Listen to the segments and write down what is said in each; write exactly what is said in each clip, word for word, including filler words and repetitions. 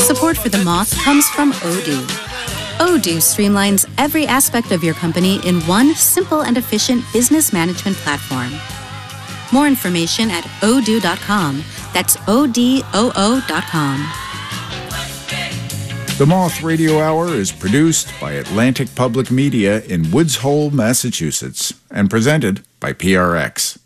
Support for The Moth comes from Odoo. Odoo streamlines every aspect of your company in one simple and efficient business management platform. More information at odoo dot com. That's O D O O dot com. The Moth Radio Hour is produced by Atlantic Public Media in Woods Hole, Massachusetts, and presented by P R X.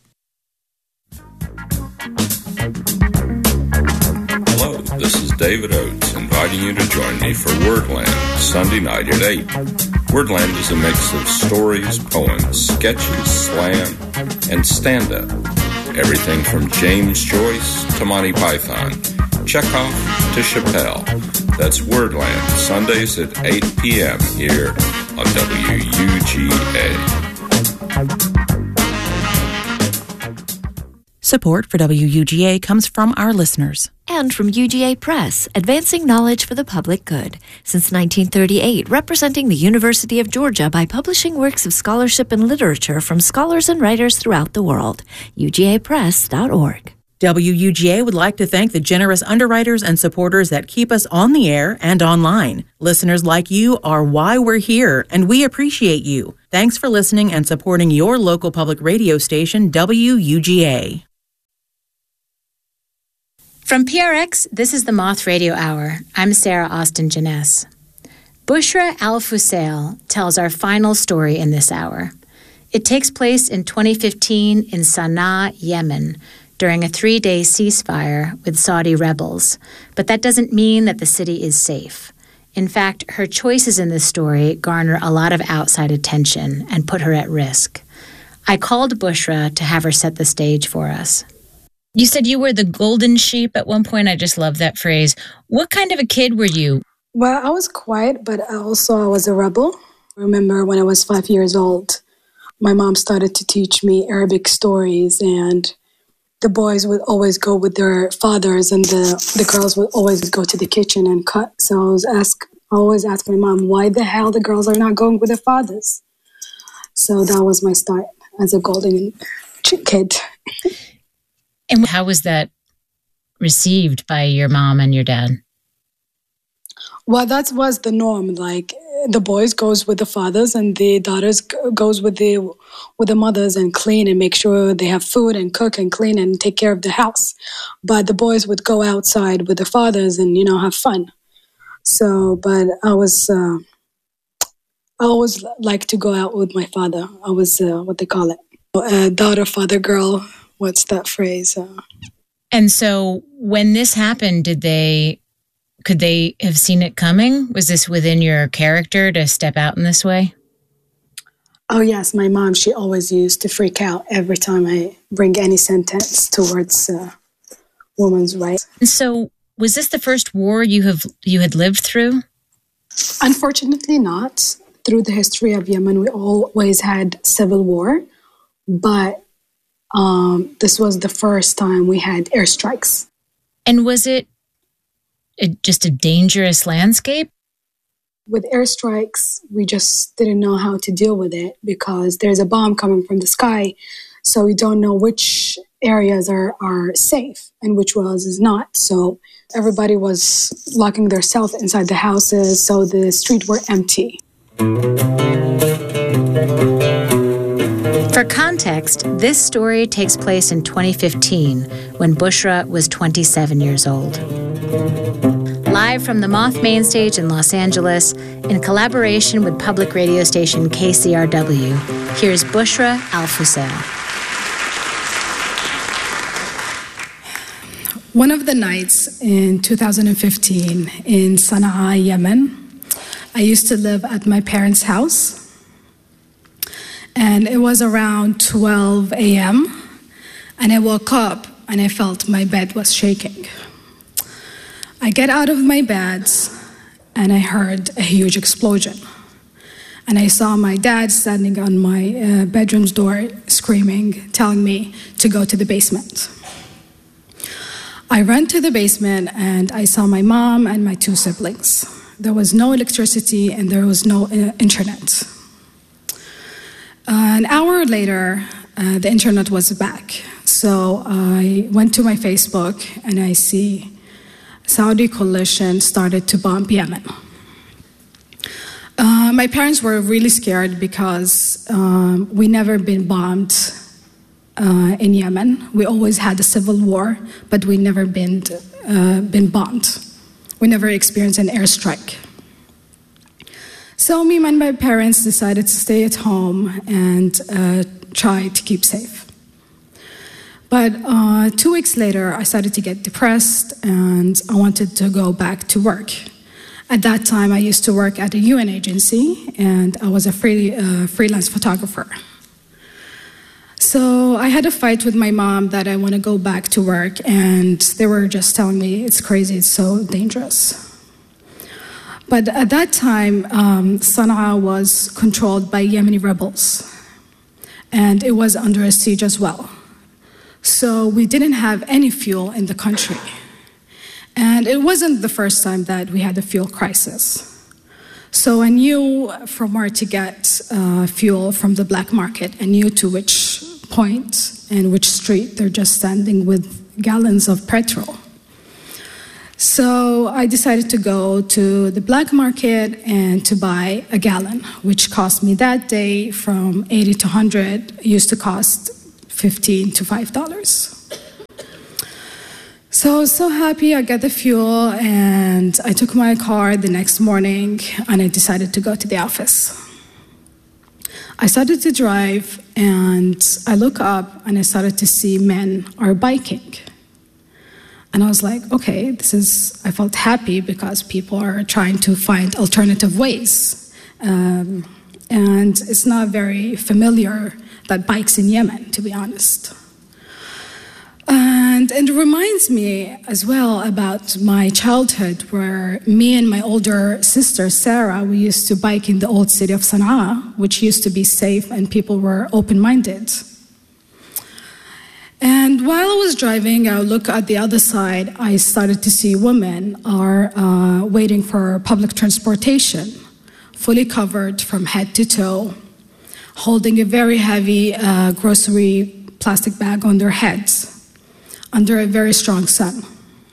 Hello, this is David Oates, inviting you to join me for Wordland, Sunday night at eight. Wordland is a mix of stories, poems, sketches, slam, and stand-up. Everything from James Joyce to Monty Python, Chekhov to Chappelle. That's Wordland, Sundays at eight p.m. here on W U G A. Support for W U G A comes from our listeners. And from U G A Press, advancing knowledge for the public good. Since nineteen thirty-eight, representing the University of Georgia by publishing works of scholarship and literature from scholars and writers throughout the world. U G A press dot org. W U G A would like to thank the generous underwriters and supporters that keep us on the air and online. Listeners like you are why we're here, and we appreciate you. Thanks for listening and supporting your local public radio station, W U G A. From P R X, this is the Moth Radio Hour. I'm Sarah Austin Janess. Bushra Al-Fusail tells our final story in this hour. It takes place in twenty fifteen in Sana'a, Yemen, during a three-day ceasefire with Saudi rebels. But that doesn't mean that the city is safe. In fact, her choices in this story garner a lot of outside attention and put her at risk. I called Bushra to have her set the stage for us. You said you were the golden sheep at one point. I just love that phrase. What kind of a kid were you? Well, I was quiet, but also I was a rebel. I remember when I was five years old, my mom started to teach me Arabic stories, and the boys would always go with their fathers, and the, the girls would always go to the kitchen and cut. So I was ask, I always ask my mom, why the hell the girls are not going with their fathers? So that was my start as a golden kid. And how was that received by your mom and your dad? Well, that was the norm. Like, the boys goes with the fathers and the daughters goes with the with the mothers and clean and make sure they have food and cook and clean and take care of the house. But the boys would go outside with the fathers and, you know, have fun. So, but I was, uh, I always liked to go out with my father. I was, uh, what they call it, uh, daughter, father, girl. What's that phrase? Uh, and so when this happened, did they, could they have seen it coming? Was this within your character to step out in this way? Oh, yes. My mom, she always used to freak out every time I bring any sentence towards uh, women's rights. And so was this the first war you have you had lived through? Unfortunately not. Through the history of Yemen, we always had civil war, but Um, this was the first time we had airstrikes. And was it a, just a dangerous landscape? With airstrikes, we just didn't know how to deal with it because there's a bomb coming from the sky, so we don't know which areas are, are safe and which ones is not. So everybody was locking themselves inside the houses, so the streets were empty. For context, this story takes place in twenty fifteen, when Bushra was twenty-seven years old. Live from the Moth main stage in Los Angeles, in collaboration with public radio station K C R W, here's Bushra Al-Fusail. One of the nights in two thousand fifteen in Sana'a, Yemen, I used to live at my parents' house. And it was around twelve a.m. and I woke up and I felt my bed was shaking. I get out of my bed and I heard a huge explosion. And I saw my dad standing on my uh, bedroom's door screaming, telling me to go to the basement. I ran to the basement and I saw my mom and my two siblings. There was no electricity and there was no uh, internet. Uh, an hour later, uh, the internet was back. So I went to my Facebook and I see Saudi coalition started to bomb Yemen. Uh, my parents were really scared because um, we never been bombed uh, in Yemen. We always had a civil war, but we never been uh, been bombed. We never experienced an airstrike. So me and my parents decided to stay at home and uh, try to keep safe. But uh, two weeks later, I started to get depressed and I wanted to go back to work. At that time, I used to work at a U N agency and I was a free, uh, freelance photographer. So I had a fight with my mom that I want to go back to work, and they were just telling me it's crazy, it's so dangerous. But at that time, um, Sana'a was controlled by Yemeni rebels, and it was under a siege as well. So we didn't have any fuel in the country. And it wasn't the first time that we had a fuel crisis. So I knew from where to get uh, fuel from the black market. I knew to which point and which street they're just standing with gallons of petrol. So I decided to go to the black market and to buy a gallon, which cost me that day from eighty to one hundred. It used to cost fifteen to five dollars. So I was so happy I got the fuel, and I took my car the next morning and I decided to go to the office. I started to drive and I look up and I started to see men are biking. And I was like, okay, this is, I felt happy because people are trying to find alternative ways. Um, and it's not very familiar that bikes in Yemen, to be honest. And, and it reminds me as well about my childhood, where me and my older sister, Sarah, we used to bike in the old city of Sana'a, which used to be safe and people were open-minded. And while I was driving, I would look at the other side, I started to see women are uh, waiting for public transportation, fully covered from head to toe, holding a very heavy uh, grocery plastic bag on their heads, under a very strong sun.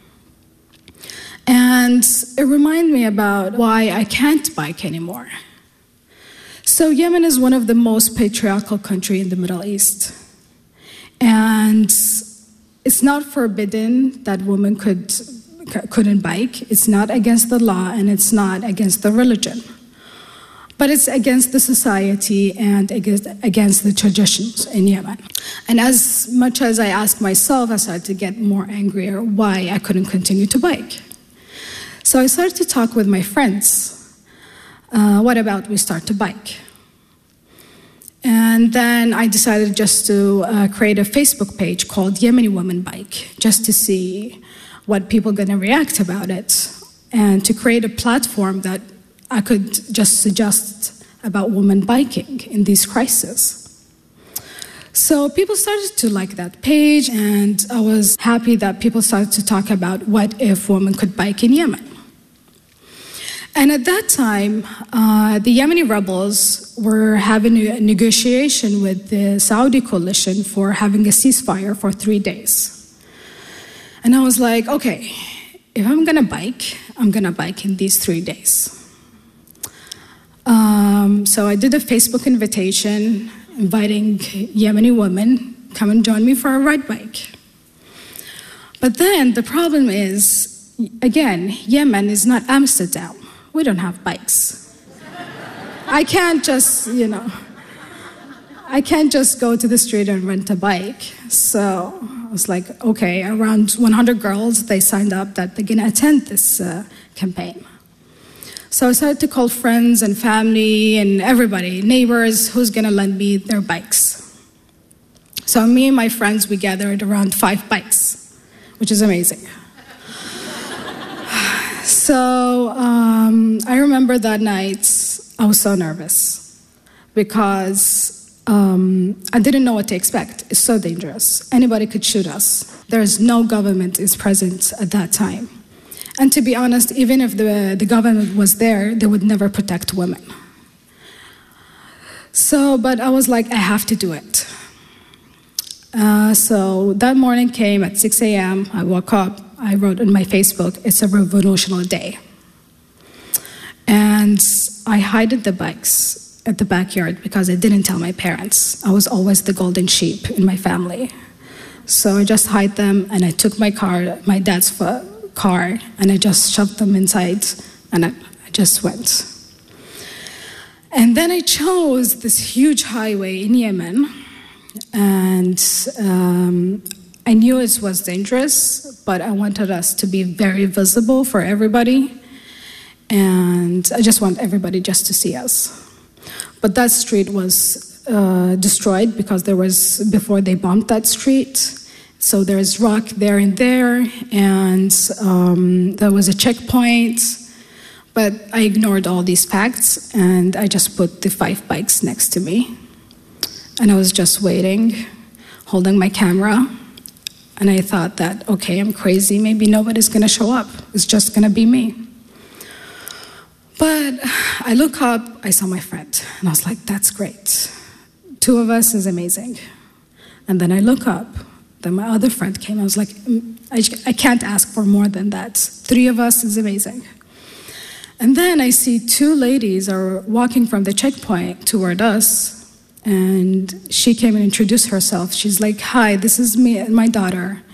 And it reminded me about why I can't bike anymore. So Yemen is one of the most patriarchal countries in the Middle East. And it's not forbidden that women could, couldn't bike. It's not against the law and it's not against the religion. But it's against the society and against, against the traditions in Yemen. And as much as I asked myself, I started to get more angrier why I couldn't continue to bike. So I started to talk with my friends. Uh, what about we start to bike? And then I decided just to uh, create a Facebook page called Yemeni Women Bike, just to see what people are going to react about it, and to create a platform that I could just suggest about women biking in these crises. So people started to like that page, and I was happy that people started to talk about what if women could bike in Yemen. And at that time, uh, the Yemeni rebels were having a negotiation with the Saudi coalition for having a ceasefire for three days. And I was like, okay, if I'm gonna bike, I'm gonna bike in these three days. Um, so I did a Facebook invitation inviting Yemeni women, come and join me for a ride bike. But then the problem is, again, Yemen is not Amsterdam. We don't have bikes. I can't just, you know, I can't just go to the street and rent a bike. So I was like, okay, around one hundred girls, they signed up that they're gonna attend this uh, campaign. So I started to call friends and family and everybody, neighbors, who's gonna lend me their bikes. So me and my friends, we gathered around five bikes, which is amazing. So um, I remember that night, I was so nervous because um, I didn't know what to expect. It's so dangerous. Anybody could shoot us. There's no government is present at that time. And to be honest, even if the, the government was there, they would never protect women. So, but I was like, I have to do it. Uh, so that morning came at six a.m. I woke up, I wrote on my Facebook, it's a revolutionary day. And I hid the bikes at the backyard because I didn't tell my parents. I was always the golden sheep in my family. So I just hid them, and I took my car, my dad's car, and I just shoved them inside, and I, I just went. And then I chose this huge highway in Yemen, and um, I knew it was dangerous, but I wanted us to be very visible for everybody, and I just want everybody just to see us. But that street was uh, destroyed because there was, before they bombed that street, so there's rock there and there, and um, there was a checkpoint, but I ignored all these facts, and I just put the five bikes next to me. And I was just waiting, holding my camera, and I thought that, okay, I'm crazy, maybe nobody's gonna show up, it's just gonna be me. But I look up, I saw my friend, and I was like, that's great. Two of us is amazing. And then I look up, then my other friend came, I was like, I, I can't ask for more than that. Three of us is amazing. And then I see two ladies are walking from the checkpoint toward us, and she came and introduced herself. She's like, hi, this is me and my daughter.